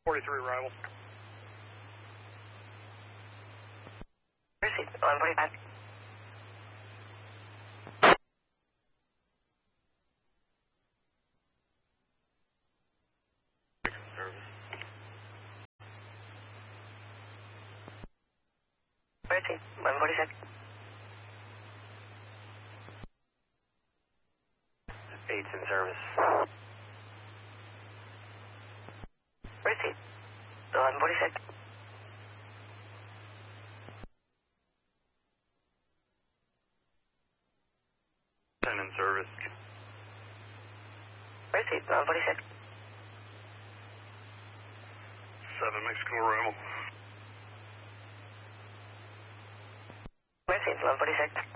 43 arrival. Receive 1145. Receive 1146. 8's in service. Receive 1146. In service. Receive 1146. 7 Mexico arrival. Receive 1146.